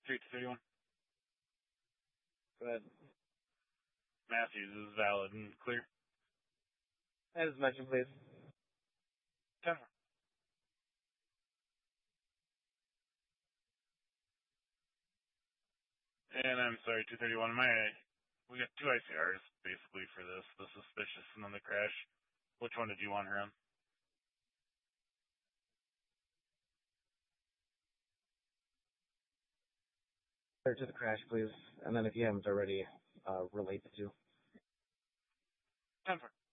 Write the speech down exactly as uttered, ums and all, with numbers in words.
three to thirty-one. Go ahead. Matthews is valid and clear. And as mentioned, please. ten. And I'm sorry, two thirty-one. My, we got two I C Rs basically for this, the suspicious and then the crash. Which one did you want her on? Or to the crash, please. And then if you haven't already, uh, relate the two. ten four.